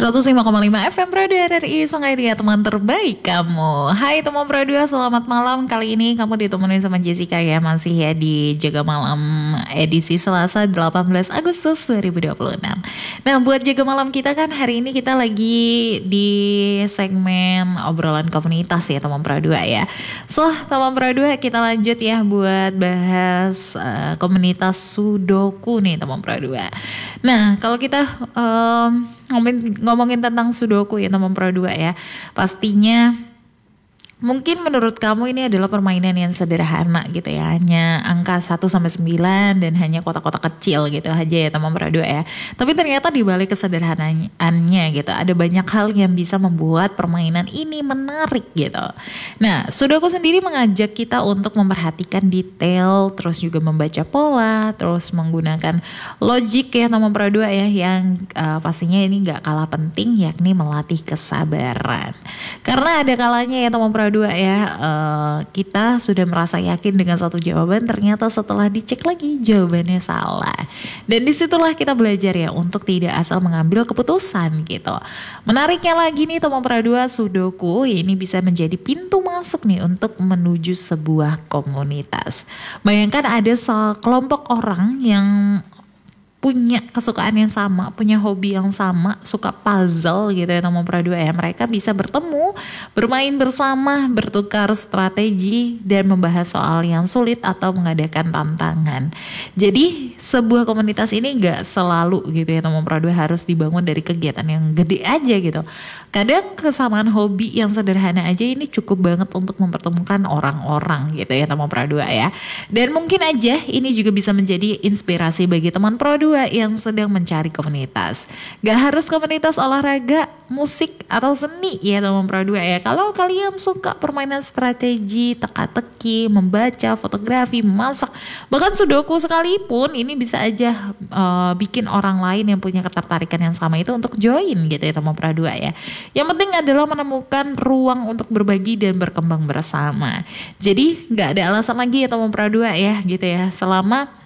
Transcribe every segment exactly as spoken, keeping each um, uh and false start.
seratus lima koma lima F M Radio R R I Sungai Dia, teman terbaik kamu. Hai teman Radio, selamat malam. Kali ini kamu ditemenin sama Jessica ya, masih ya di Jaga Malam edisi Selasa delapan belas Agustus dua ribu dua puluh enam. Nah, buat Jaga Malam kita kan hari ini kita lagi di segmen obrolan komunitas ya teman Pro dua ya. So teman Pro dua, kita lanjut ya buat bahas uh, komunitas Sudoku nih teman Pro dua. Nah, kalau kita um, ngomongin, ngomongin tentang Sudoku ya teman Pro dua ya, pastinya mungkin menurut kamu ini adalah permainan yang sederhana gitu ya, hanya angka satu sampai sembilan dan hanya kotak-kotak kecil gitu aja ya teman Pro dua ya. Tapi ternyata di balik kesederhanaannya gitu, ada banyak hal yang bisa membuat permainan ini menarik gitu. Nah, Sudoku sendiri mengajak kita untuk memperhatikan detail, terus juga membaca pola, terus menggunakan logik ya teman Pro dua ya, yang uh, pastinya ini gak kalah penting, yakni melatih kesabaran. Karena ada kalanya ya teman Pro dua ya, uh, kita sudah merasa yakin dengan satu jawaban, ternyata setelah dicek lagi jawabannya salah. Dan disitulah kita belajar ya untuk tidak asal mengambil keputusan gitu. Menariknya lagi nih teman Pro dua, Sudoku ini bisa menjadi pintu masuk nih untuk menuju sebuah komunitas. Bayangkan ada sekelompok orang yang punya kesukaan yang sama, punya hobi yang sama, suka puzzle gitu ya teman Pro dua ya. Mereka bisa bertemu, bermain bersama, bertukar strategi dan membahas soal yang sulit atau mengadakan tantangan. Jadi sebuah komunitas ini gak selalu gitu ya teman Pro dua harus dibangun dari kegiatan yang gede aja gitu. Kadang kesamaan hobi yang sederhana aja ini cukup banget untuk mempertemukan orang-orang gitu ya teman Pro dua ya. Dan mungkin aja ini juga bisa menjadi inspirasi bagi teman Pro dua yang sedang mencari komunitas. Gak harus komunitas olahraga, musik, atau seni ya teman Pro dua ya. Kalau kalian suka permainan strategi, teka-teki, membaca, fotografi, masak, bahkan Sudoku sekalipun, ini bisa aja uh, bikin orang lain yang punya ketertarikan yang sama itu untuk join gitu ya teman Pro dua ya. Yang penting adalah menemukan ruang untuk berbagi dan berkembang bersama. Jadi gak ada alasan lagi ya teman Pro dua ya gitu ya, selama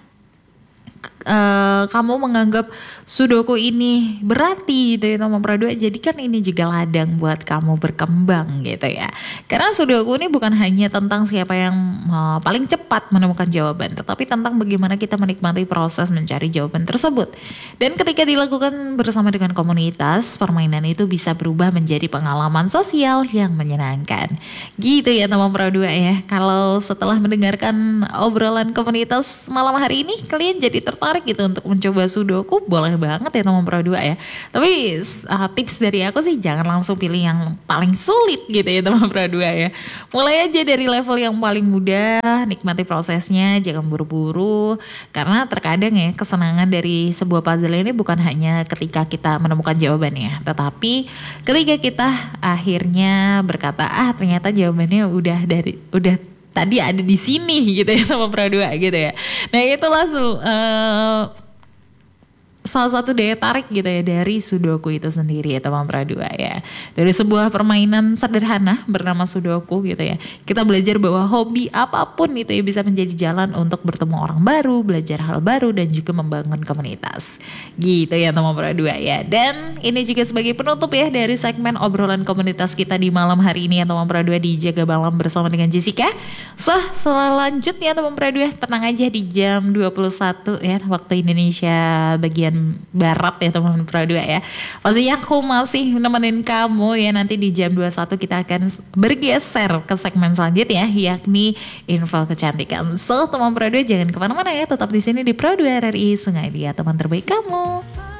Uh, kamu menganggap Sudoku ini berarti gitu ya teman Pro dua, jadikan ini juga ladang buat kamu berkembang gitu ya. Karena Sudoku ini bukan hanya tentang siapa yang uh, paling cepat menemukan jawaban, tetapi tentang bagaimana kita menikmati proses mencari jawaban tersebut. Dan ketika dilakukan bersama dengan komunitas, permainan itu bisa berubah menjadi pengalaman sosial yang menyenangkan. Gitu ya teman Pro dua ya. Kalau setelah mendengarkan obrolan komunitas malam hari ini, kalian jadi tertarik gitu untuk mencoba Sudoku, boleh banget ya teman Pro dua ya. Tapi uh, tips dari aku sih jangan langsung pilih yang paling sulit gitu ya teman Pro dua ya. Mulai aja dari level yang paling mudah, nikmati prosesnya, jangan buru-buru. Karena terkadang ya kesenangan dari sebuah puzzle ini bukan hanya ketika kita menemukan jawabannya, tetapi ketika kita akhirnya berkata, ah ternyata jawabannya udah dari udah tadi ada di sini gitu ya sama Pro dua gitu ya. Nah itulah uh, salah satu daya tarik gitu ya dari Sudoku itu sendiri ya teman Pro dua ya. Dari sebuah permainan sederhana bernama Sudoku gitu ya, kita belajar bahwa hobi apapun itu ya bisa menjadi jalan untuk bertemu orang baru, belajar hal baru, dan juga membangun komunitas gitu ya teman Pro dua ya. Dan ini juga sebagai penutup ya dari segmen obrolan komunitas kita di malam hari ini ya teman Pro dua di Jaga Malam bersama dengan Jessica. So selanjutnya teman Pro dua, tenang aja, di jam dua puluh satu ya waktu Indonesia bagian barat ya teman Pro dua ya. Pastinya aku masih nemenin kamu ya, nanti di jam dua puluh satu kita akan bergeser ke segmen selanjutnya, yakni info kecantikan. So teman Pro dua jangan kemana-mana ya, tetap di sini di Pro dua R R I Sungai Dia, teman terbaik kamu.